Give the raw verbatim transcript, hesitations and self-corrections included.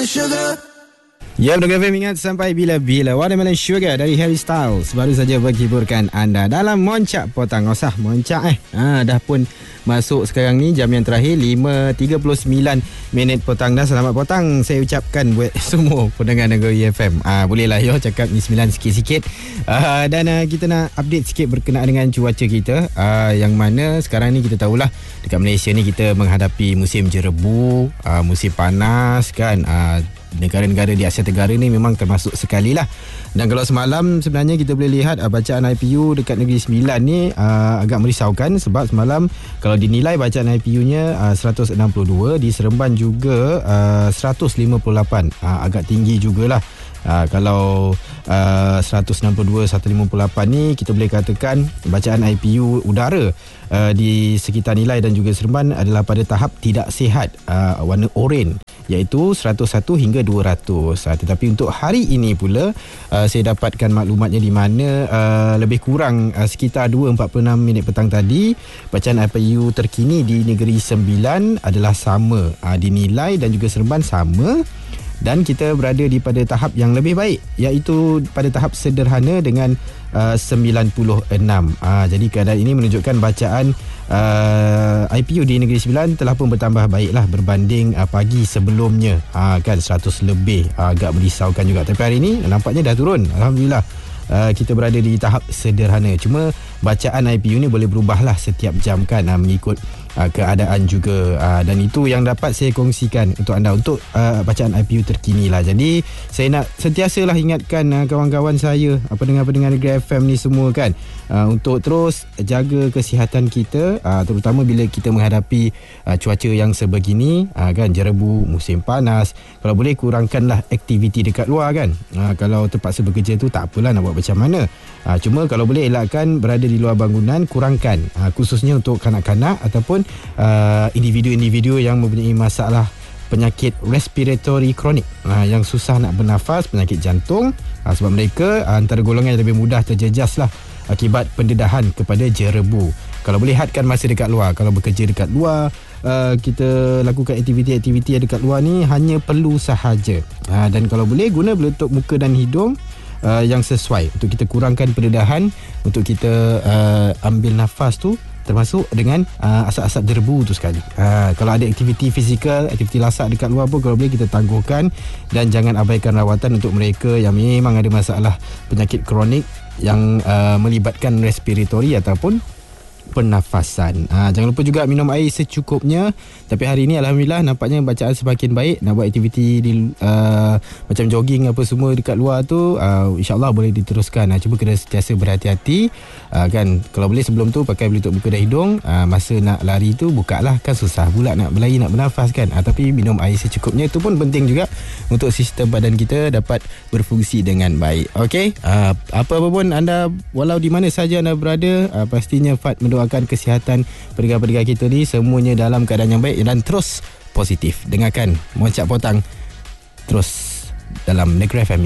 sugar. Ya, Negara F M ingat sampai bila-bila. Watermelon Sugar dari Harry Styles baru saja menghiburkan anda dalam Moncak Petang. Usah moncak eh. Ha, dah pun masuk sekarang ni jam yang terakhir lima tiga puluh sembilan minit petang dah. Selamat petang saya ucapkan buat semua pendengar Negeri F M. Ah, bolehlah yo cakap ni sembilan sikit-sikit. Ah, dan uh, kita nak update sikit berkenaan dengan cuaca kita. Ah, yang mana sekarang ni kita tahulah dekat Malaysia ni kita menghadapi musim jerebu, ah, musim panas kan. Ah, negara-negara di Asia Tenggara ni memang termasuk sekali lah. Dan kalau semalam sebenarnya kita boleh lihat uh, bacaan I P U dekat Negeri Sembilan ni uh, agak merisaukan sebab semalam kalau dinilai bacaan I P U-nya uh, seratus enam puluh dua, di Seremban juga uh, seratus lima puluh lapan, uh, agak tinggi jugalah. Uh, kalau uh, seratus enam puluh dua, seratus lima puluh lapan ni kita boleh katakan bacaan I P U udara uh, di sekitar Nilai dan juga Seremban adalah pada tahap tidak sihat, uh, warna oranye, iaitu seratus satu hingga dua ratus. Uh, tetapi untuk hari ini pula uh, saya dapatkan maklumatnya di mana uh, lebih kurang uh, sekitar dua empat puluh enam minit petang tadi bacaan I P U terkini di Negeri Sembilan adalah sama, uh, di Nilai dan juga Seremban sama. Dan kita berada di pada tahap yang lebih baik, iaitu pada tahap sederhana dengan uh, sembilan puluh enam. Uh, jadi keadaan ini menunjukkan bacaan uh, I P U di Negeri Sembilan telah pun bertambah baiklah berbanding uh, pagi sebelumnya, uh, kan seratus lebih. Uh, agak merisaukan juga. Tapi hari ini nampaknya dah turun. Alhamdulillah. Uh, kita berada di tahap sederhana. Cuma bacaan I P U ni boleh berubahlah setiap jam kan, uh, mengikut uh, keadaan juga, uh, dan itu yang dapat saya kongsikan untuk anda untuk uh, bacaan I P U terkini lah. Jadi saya nak sentiasalah ingatkan uh, kawan-kawan saya, uh, pendengar-pendengar Negeri F M ni semua kan, uh, untuk terus jaga kesihatan kita, uh, terutama bila kita menghadapi uh, cuaca yang sebegini, uh, kan, jerebu, musim panas. Kalau boleh kurangkanlah aktiviti dekat luar kan. Uh, kalau terpaksa bekerja tu tak apalah, nak buat macam mana. Ha, cuma kalau boleh elakkan berada di luar bangunan, kurangkan, ha, khususnya untuk kanak-kanak ataupun uh, individu-individu yang mempunyai masalah penyakit respiratory kronik, ha, yang susah nak bernafas, penyakit jantung, ha, sebab mereka ha, antara golongan yang lebih mudah terjejas lah akibat pendedahan kepada jerebu. Kalau boleh hadkan masa dekat luar. Kalau bekerja dekat luar, uh, kita lakukan aktiviti-aktiviti yang dekat luar ni hanya perlu sahaja, ha, dan kalau boleh guna penutup muka dan hidung Uh, yang sesuai untuk kita kurangkan pendedahan, untuk kita uh, ambil nafas tu, termasuk dengan uh, asap-asap jerebu tu sekali. Uh, kalau ada aktiviti fizikal, aktiviti lasak dekat luar pun kalau boleh kita tangguhkan, dan jangan abaikan rawatan untuk mereka yang memang ada masalah penyakit kronik yang uh, melibatkan respiratory ataupun pernafasan. Ha, jangan lupa juga minum air secukupnya. Tapi hari ini Alhamdulillah nampaknya bacaan semakin baik. Nak buat aktiviti di, uh, macam jogging apa semua dekat luar tu, uh, InsyaAllah boleh diteruskan. Ha, cuba kena sentiasa berhati-hati, uh, kan. Kalau boleh sebelum tu pakai pelitup muka dan hidung. uh, Masa nak lari tu bukalah, kan susah pula nak berlari, nak bernafas kan. uh, Tapi minum air secukupnya itu pun penting juga untuk sistem badan kita dapat berfungsi dengan baik. Okey, uh, apa-apa pun anda, walau di mana saja anda berada, uh, pastinya Fat mendoakan kesihatan pendengar-pendengar kita ni semuanya dalam keadaan yang baik dan terus positif. Dengarkan Moncak Petang terus dalam Negeri F M.